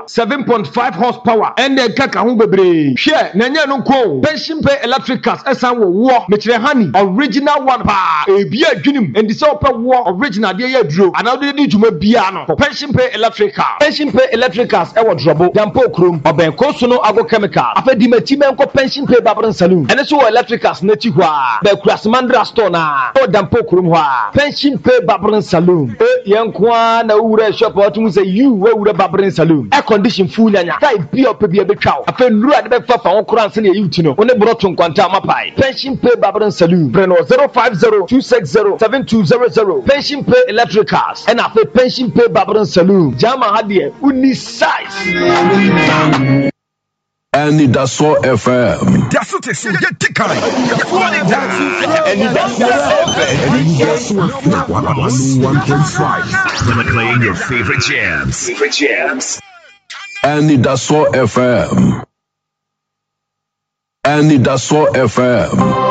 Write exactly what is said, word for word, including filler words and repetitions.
seven point five horsepower and the kaka ho bebre hwe na nya no ko Pension Pay Electricals esan wo wo mechire honey original one pa e bia adwunim and so pe wo original de ya duro another di djuma bia no Pension Pay Electrical Pension Pay Electricals e wo drobo dampo krom oben koso no ago chemical afedi mati menko Pension Pay Babron Saloon ene so electricals na ti ho a be kurasmandra store na o dampo krom ho a Pension Pay Babron Saloon e yenkwa na wura shop otum say you we wura Babron Saloon air condition full nya type bi op bi e betwa afa nuru ade be fafa won kuran se na yi no one broto nkwanta mapai Pension Pay Babron Saloon breno zero five zero two six zero seven two zero zero Pension Pay Electricals and afa Pension Pay Babron Saloon jama hade uni size and that's all F M. That's what it's get tikai. And that's one point five. Playing your favorite jams. Favorite jams. And that's all F M. And that's all F M.